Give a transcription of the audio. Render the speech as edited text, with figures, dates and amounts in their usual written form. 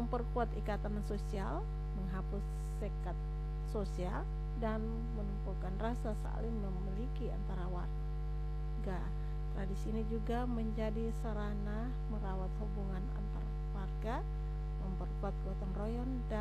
memperkuat ikatan sosial, menghapus sekat sosial, dan menumbuhkan rasa saling memiliki antara warga. Tradisi ini juga menjadi sarana merawat hubungan antar warga, memperkuat gotong royong, dan